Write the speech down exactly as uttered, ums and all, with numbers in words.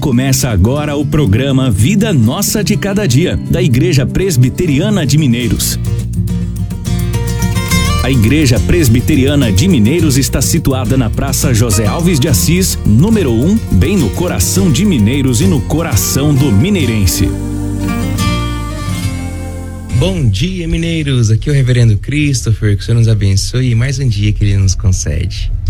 Começa agora o programa Vida Nossa de Cada Dia, da Igreja Presbiteriana de Mineiros. A Igreja Presbiteriana de Mineiros está situada na Praça José Alves de Assis, número um, bem no coração de Mineiros e no coração do mineirense. Bom dia, mineiros! Aqui é o Reverendo Christopher, que o Senhor nos abençoe e mais um dia que Ele nos concede.